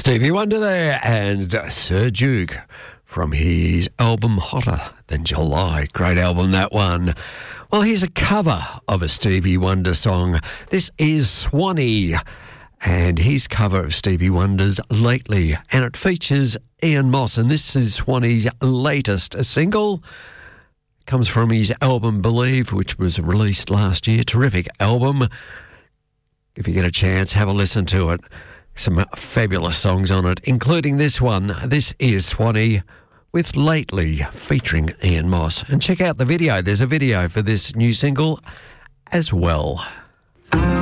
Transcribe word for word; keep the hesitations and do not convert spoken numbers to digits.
Stevie Wonder there and Sir Duke from his album Hotter Than July. Great album, that one. Well, here's a cover of a Stevie Wonder song. This is Swanee and his cover of Stevie Wonder's Lately, and it features Ian Moss, and this is Swanee's latest single. It comes from his album Believe, which was released last year. Terrific album. If you get a chance, have a listen to it. Some fabulous songs on it, including this one. This is Swanee with Lately, featuring Ian Moss. And check out the video. There's a video for this new single as well.